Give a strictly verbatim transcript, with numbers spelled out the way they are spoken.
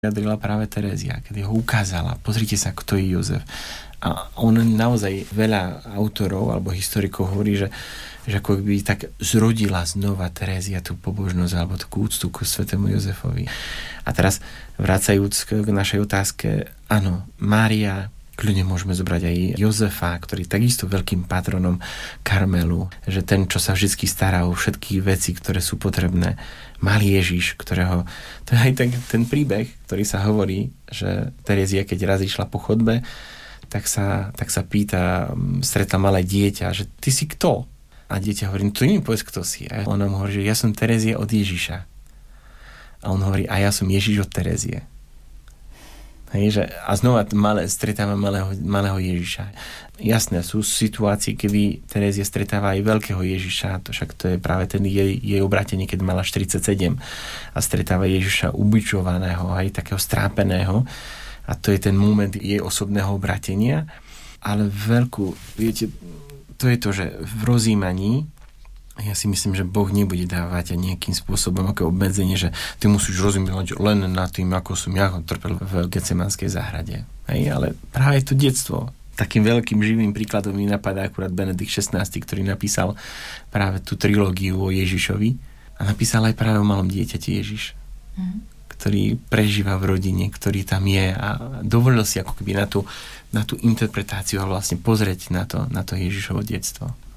vyjadrila práve Terézia, keď ho ukázala. Pozrite sa, kto je Jozef. A on naozaj veľa autorov alebo historikov hovorí, že, že ako by tak zrodila znova Terézia tú pobožnosť alebo tú úctu ku svätému Jozefovi. A teraz vracajúc k našej otázke, áno, Mária, kľudne môžeme zobrať aj Jozefa, ktorý je takisto veľkým patronom Karmelu, že ten, čo sa vždy stará o všetky veci, ktoré sú potrebné. Malý Ježiš, ktorého... To je aj ten, ten príbeh, ktorý sa hovorí, že Terézia, keď raz išla po chodbe, tak sa, tak sa pýta, stretla malé dieťa, že ty si kto? A dieťa hovorí, no to im povedz, kto si. A ona mu hovorí, že ja som Terézia od Ježiša. A on hovorí, a ja som Ježiš od Terézie. Hej, že, a znova malé, stretáva malého, malého Ježiša. Jasné, sú situácie, kedy Terézia stretáva aj veľkého Ježiša, to však to je práve ten jej, jej obrátenie, keď mala štyridsaťsedem a stretáva Ježiša ubičovaného, aj takého strápeného. A to je ten moment jej osobného obrátenia. Ale veľkú, viete, to je to, že v rozjímaní ja si myslím, že Boh nebude dávať nejakým spôsobom ako obmedzenie, že ty musíš rozumieť len na tým, ako som ja trpel v Getsemanskej záhrade. Hej, ale práve to detstvo. Takým veľkým živým príkladom mi napadá akurát Benedikt šestnásty, ktorý napísal práve tú trilógiu o Ježišovi a napísal aj práve o malom dieťati Ježiš, mm. ktorý prežíva v rodine, ktorý tam je a dovolil si ako keby na tú, na tú interpretáciu a vlastne pozrieť na to, na to Ježišovo detstvo.